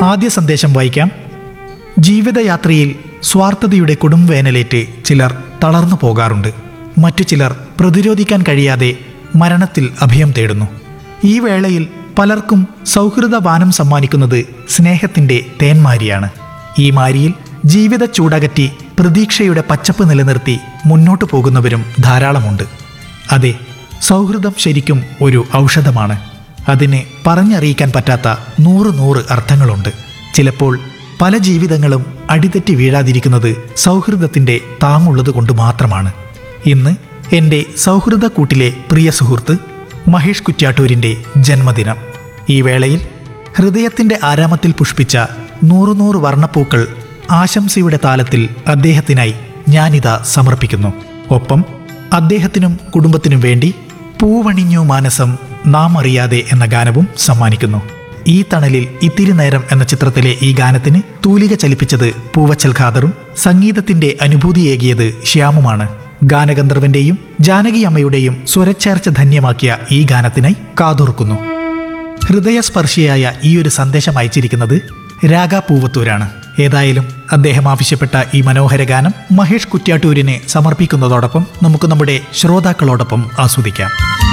ആദ്യ സന്ദേശം വായിക്കാം. ജീവിതയാത്രയിൽ സ്വാർത്ഥതയുടെ കൊടുംവേനലേറ്റ് ചിലർ തളർന്നു പോകാറുണ്ട്. മറ്റു ചിലർ പ്രതിരോധിക്കാൻ കഴിയാതെ മരണത്തിൽ അഭയം തേടുന്നു. ഈ വേളയിൽ പലർക്കും സൗഹൃദവാനം സമ്മാനിക്കുന്നത് സ്നേഹത്തിൻ്റെ തേന്മാരിയാണ്. ഈ മാരിയിൽ ജീവിത ചൂടകറ്റി പ്രതീക്ഷയുടെ പച്ചപ്പ് നിലനിർത്തി മുന്നോട്ടു പോകുന്നവരും ധാരാളമുണ്ട്. അതെ, സൗഹൃദം ശരിക്കും ഒരു ഔഷധമാണ്. അതിന് പറഞ്ഞറിയിക്കാൻ പറ്റാത്ത 100 അർത്ഥങ്ങളുണ്ട്. ചിലപ്പോൾ പല ജീവിതങ്ങളും അടിതെറ്റി വീഴാതിരിക്കുന്നത് സൗഹൃദത്തിൻ്റെ താങ്ങുള്ളത് കൊണ്ട് മാത്രമാണ്. ഇന്ന് എൻ്റെ സൗഹൃദ കൂട്ടിലെ പ്രിയ സുഹൃത്ത് മഹേഷ് കുറ്റ്യാട്ടൂരിൻ്റെ ജന്മദിനം. ഈ വേളയിൽ ഹൃദയത്തിൻ്റെ ആരാമത്തിൽ പുഷ്പിച്ച 100 വർണ്ണപ്പൂക്കൾ ആശംസയുടെ താലത്തിൽ അദ്ദേഹത്തിനായി ഞാനിതാ സമർപ്പിക്കുന്നു. ഒപ്പം അദ്ദേഹത്തിനും കുടുംബത്തിനും വേണ്ടി പൂവണിഞ്ഞു മാനസം നാം അറിയാതെ എന്ന ഗാനവും സമ്മാനിക്കുന്നു. ഈ തണലിൽ ഇത്തിരി നേരം എന്ന ചിത്രത്തിലെ ഈ ഗാനത്തിന് തൂലിക ചലിപ്പിച്ചത് പൂവച്ചൽ ഖാദറും സംഗീതത്തിന്റെ അനുഭൂതിയേകിയത് ശ്യാമുമാണ്. ഗാനഗന്ധർവന്റെയും ജാനകി അമ്മയുടെയും സ്വരച്ചേർച്ച ധന്യമാക്കിയ ഈ ഗാനത്തിനായി കാതോർക്കുന്നു. ഹൃദയസ്പർശിയായ ഈ ഒരു സന്ദേശം അയച്ചിരിക്കുന്നത് രാഗ പൂവത്തൂരാണ്. ഏതായാലും അദ്ദേഹം ആവശ്യപ്പെട്ട ഈ മനോഹര ഗാനം മഹേഷ് കുറ്റ്യാട്ടൂരിനെ സമർപ്പിക്കുന്നതോടൊപ്പം നമുക്ക് നമ്മുടെ ശ്രോതാക്കളോടൊപ്പം ആസ്വദിക്കാം.